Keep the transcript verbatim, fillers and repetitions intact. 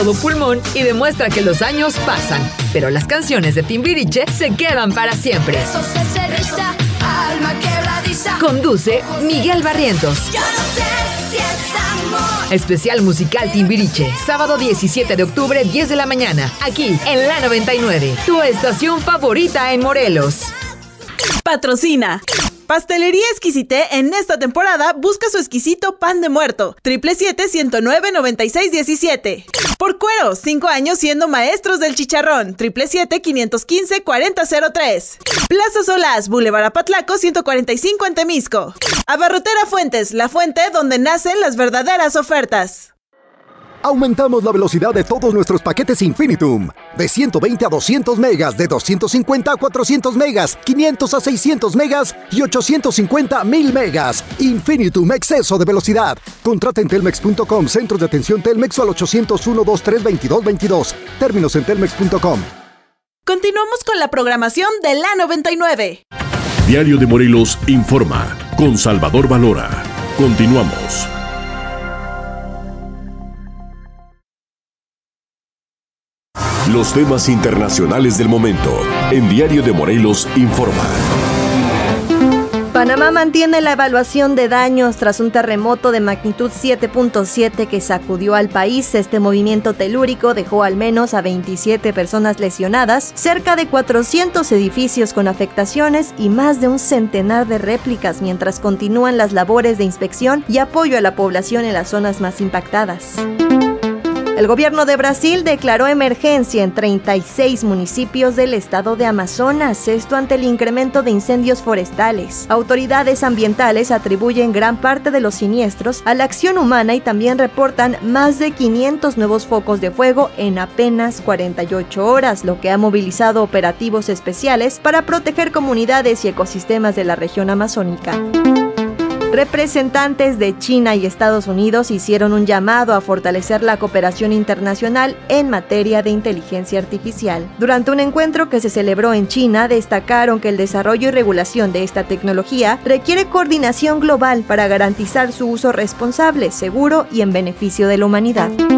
todo pulmón y demuestra que los años pasan, pero las canciones de Timbiriche se quedan para siempre. Eso se cerriza, alma quebradiza. Conduce Miguel Barrientos. Yo no sé si es amor. Especial musical Timbiriche, sábado diecisiete de octubre, diez de la mañana, aquí en La noventa y nueve, tu estación favorita en Morelos. Patrocina. Pastelería Exquisité en esta temporada busca su exquisito pan de muerto. Triple siete, ciento nueve, noventa y seis, diecisiete. Por Cuero, cinco años siendo maestros del chicharrón. Triple siete, quinientos quince, cuarenta cero tres. Plaza Solás, Boulevard Apatlaco, ciento cuarenta y cinco en Temisco. Abarrotera Fuentes, la fuente donde nacen las verdaderas ofertas. Aumentamos la velocidad de todos nuestros paquetes Infinitum. De ciento veinte a doscientos megas, de doscientos cincuenta a cuatrocientos megas, quinientos a seiscientos megas y ochocientos cincuenta a mil megas. Infinitum, exceso de velocidad. Contrata en telmex punto com, centros de atención Telmex o al ochocientos uno, veintitrés, veintidós, veintidós. Términos en telmex punto com. Continuamos con la programación de La noventa y nueve. Diario de Morelos informa con Salvador Valora. Continuamos. Los temas internacionales del momento en Diario de Morelos informa. Panamá mantiene la evaluación de daños tras un terremoto de magnitud siete punto siete que sacudió al país. Este movimiento telúrico dejó al menos a veintisiete personas lesionadas, cerca de cuatrocientos edificios con afectaciones y más de un centenar de réplicas, mientras continúan las labores de inspección y apoyo a la población en las zonas más impactadas. El gobierno de Brasil declaró emergencia en treinta y seis municipios del estado de Amazonas, esto ante el incremento de incendios forestales. Autoridades ambientales atribuyen gran parte de los siniestros a la acción humana y también reportan más de quinientos nuevos focos de fuego en apenas cuarenta y ocho horas, lo que ha movilizado operativos especiales para proteger comunidades y ecosistemas de la región amazónica. Representantes de China y Estados Unidos hicieron un llamado a fortalecer la cooperación internacional en materia de inteligencia artificial. Durante un encuentro que se celebró en China, destacaron que el desarrollo y regulación de esta tecnología requiere coordinación global para garantizar su uso responsable, seguro y en beneficio de la humanidad.